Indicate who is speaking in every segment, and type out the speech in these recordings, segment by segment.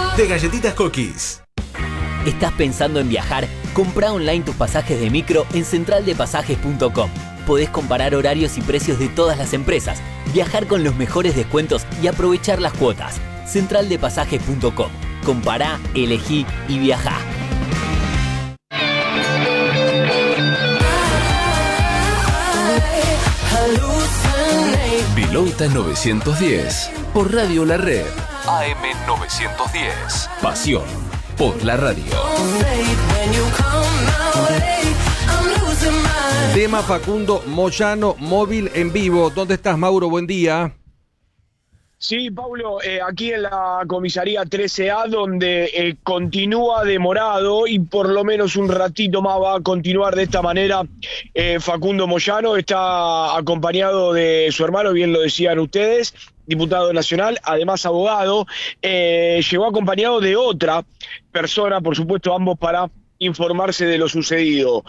Speaker 1: de Galletitas Cookies.
Speaker 2: ¿Estás pensando en viajar? Comprá online tus pasajes de micro en centraldepasajes.com. Podés comparar horarios y precios de todas las empresas, viajar con los mejores descuentos y aprovechar las cuotas. Centraldepasajes.com. Compará, elegí y viajá.
Speaker 1: Vilauta 910 por Radio La Red. AM 910. Pasión por la radio.
Speaker 3: Tema Facundo Moyano, móvil en vivo. ¿Dónde estás, Mauro? Buen día.
Speaker 4: Sí, Paulo, aquí en la comisaría 13A, donde continúa demorado y por lo menos un ratito más va a continuar de esta manera. Facundo Moyano está acompañado de su hermano, bien lo decían ustedes, diputado nacional, además abogado. Llegó acompañado de otra persona, por supuesto, ambos para informarse de lo sucedido.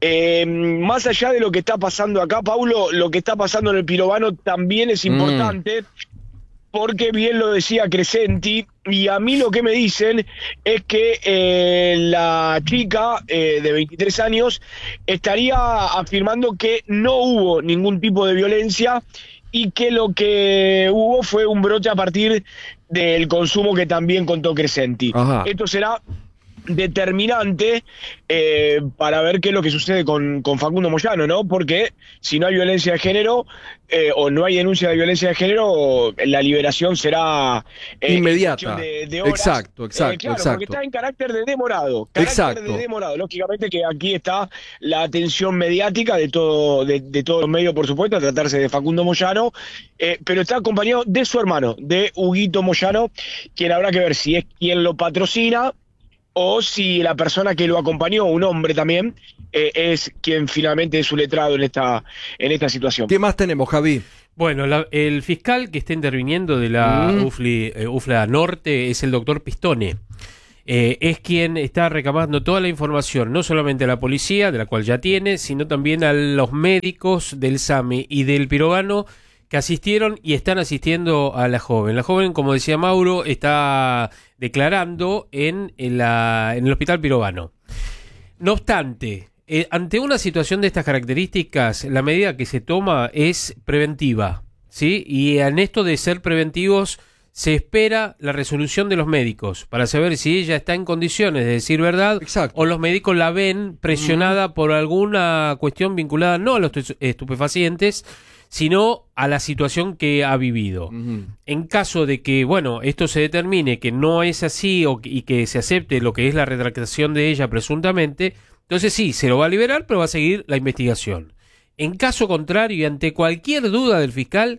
Speaker 4: Más allá de lo que está pasando acá, Paulo, lo que está pasando en el Pirovano también es importante. Porque bien lo decía Crescenti, y a mí lo que me dicen es que la chica de 23 años estaría afirmando que no hubo ningún tipo de violencia y que lo que hubo fue un brote a partir del consumo que también contó Crescenti. Ajá. Esto será determinante para ver qué es lo que sucede con Facundo Moyano, ¿no? Porque si no hay violencia de género o no hay denuncia de violencia de género, la liberación será
Speaker 3: inmediata.
Speaker 4: De horas.
Speaker 3: Exacto.
Speaker 4: Porque está en carácter de demorado. Lógicamente que aquí está la atención mediática de todos los medios, por supuesto, a tratarse de Facundo Moyano, pero está acompañado de su hermano, de Huguito Moyano, quien habrá que ver si es quien lo patrocina o si la persona que lo acompañó, un hombre también, es quien finalmente es su letrado en esta situación.
Speaker 3: ¿Qué más tenemos, Javi?
Speaker 5: Bueno, el fiscal que está interviniendo de la UFLA Norte es el doctor Pistone. Es quien está recabando toda la información, no solamente a la policía, de la cual ya tiene, sino también a los médicos del SAMI y del Pirovano que asistieron y están asistiendo a la joven. La joven, como decía Mauro, está declarando en el Hospital Pirovano. No obstante, ante una situación de estas características, la medida que se toma es preventiva, ¿sí? Y en esto de ser preventivos, se espera la resolución de los médicos para saber si ella está en condiciones de decir verdad. Exacto. O los médicos la ven presionada por alguna cuestión vinculada no a los estupefacientes, sino a la situación que ha vivido. En caso de que, esto se determine que no es así y que se acepte lo que es la retractación de ella presuntamente, entonces sí, se lo va a liberar, pero va a seguir la investigación. En caso contrario y ante cualquier duda del fiscal,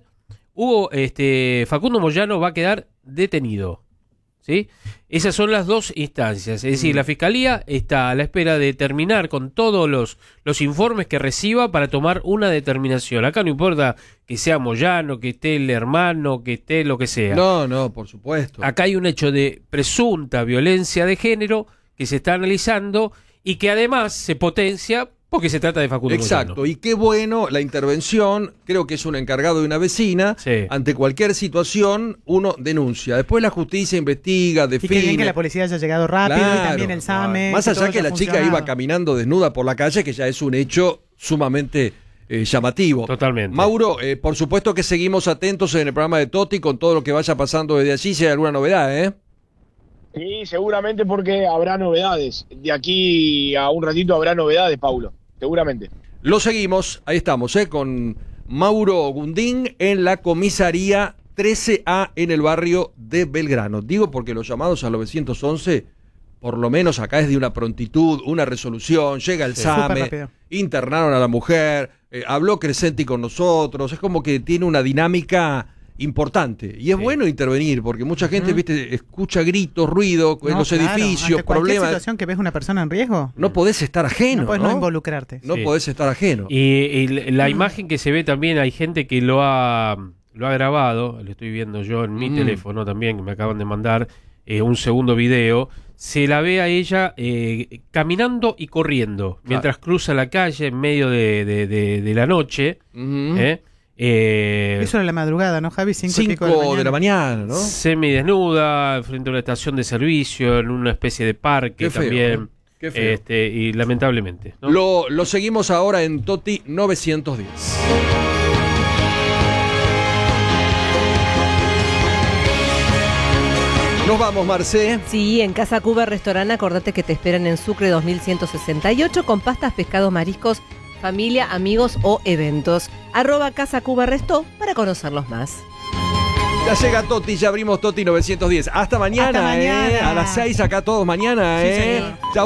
Speaker 5: Facundo Moyano va a quedar detenido. ¿Sí? Esas son las dos instancias, es decir, la Fiscalía está a la espera de terminar con todos los informes que reciba para tomar una determinación. Acá no importa que sea Moyano, que esté el hermano, que esté lo que sea.
Speaker 3: No, por supuesto.
Speaker 5: Acá hay un hecho de presunta violencia de género que se está analizando y que además se potencia porque se trata de Facundo Moyano.
Speaker 3: Exacto, y qué bueno la intervención, creo que es un encargado de una vecina, sí. Ante cualquier situación uno denuncia, después la justicia investiga, define.
Speaker 6: Y qué bien que la policía haya llegado rápido, y también el SAME.
Speaker 3: Más allá que la chica iba caminando desnuda por la calle, que ya es un hecho sumamente llamativo.
Speaker 5: Totalmente.
Speaker 3: Mauro, por supuesto que seguimos atentos en el programa de Toti con todo lo que vaya pasando desde allí, si hay alguna novedad, ¿eh?
Speaker 4: Sí, seguramente porque habrá novedades. De aquí a un ratito habrá novedades, Paulo. Seguramente.
Speaker 3: Lo seguimos, ahí estamos, con Mauro Gundín en la comisaría 13A en el barrio de Belgrano. Digo porque los llamados al 911, por lo menos acá es de una prontitud, una resolución, llega el SAME, internaron a la mujer, habló Crescenti con nosotros, es como que tiene una dinámica importante y es bueno intervenir porque mucha gente escucha gritos, ruido en los edificios, problemas.
Speaker 6: Situación que ves una persona en riesgo,
Speaker 3: no podés estar ajeno,
Speaker 6: no podés no involucrarte,
Speaker 3: no podés estar ajeno.
Speaker 5: Y la imagen que se ve también, hay gente que lo ha grabado, lo estoy viendo yo en mi teléfono también, que me acaban de mandar un segundo video. Se la ve a ella caminando y corriendo mientras cruza la calle en medio de la noche.
Speaker 6: Eso era la madrugada, ¿no, Javi?
Speaker 3: 5 de la mañana, ¿no?
Speaker 5: Semidesnuda, frente a una estación de servicio, en una especie de parque. Qué feo, también.
Speaker 3: Qué feo.
Speaker 5: Y lamentablemente, ¿no?
Speaker 3: Lo seguimos ahora en Toti 910. Nos vamos, Marcé.
Speaker 7: Sí, en Casa Cuba Restaurante, acordate que te esperan en Sucre 2168 con pastas, pescados, mariscos, familia, amigos o eventos. @Casa Cuba Resto para conocerlos más.
Speaker 3: Ya llega Toti, ya abrimos Toti 910. Hasta mañana,
Speaker 6: Hasta mañana.
Speaker 3: A las 6 acá todos mañana,
Speaker 6: Sí, señor.
Speaker 3: Chau.